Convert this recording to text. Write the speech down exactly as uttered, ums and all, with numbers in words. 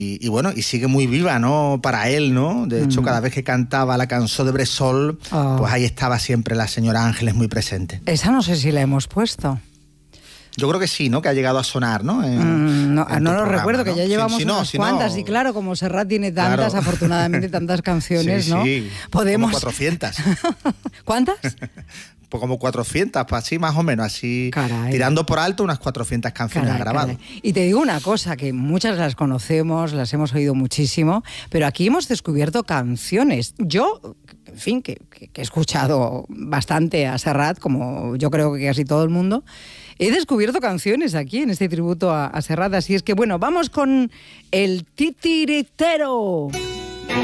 y, y bueno, y sigue muy viva, ¿no? Para él, ¿no? De hecho, mm. cada vez que cantaba la canción de Bressol, oh. pues ahí estaba siempre la señora Ángeles muy presente. Esa no sé si la hemos puesto. Yo creo que sí, ¿no? Que ha llegado a sonar, ¿no? En, mm, no en no lo programa, recuerdo, ¿no? que ya llevamos si, si no, unas si cuantas. no... Y claro, como Serrat tiene tantas, claro. afortunadamente, tantas canciones, sí, ¿no? Sí, podemos... como cuatrocientas. ¿Cuántas? Pues como cuatrocientas, pues así más o menos, así caray. Tirando por alto unas cuatrocientas canciones caray, ha grabado. Caray. Y te digo una cosa, que muchas las conocemos, las hemos oído muchísimo, pero aquí hemos descubierto canciones. Yo, en fin, que, que, que he escuchado bastante a Serrat, como yo creo que casi todo el mundo, he descubierto canciones aquí en este tributo a, a Serrat, así es que bueno, vamos con el titiritero.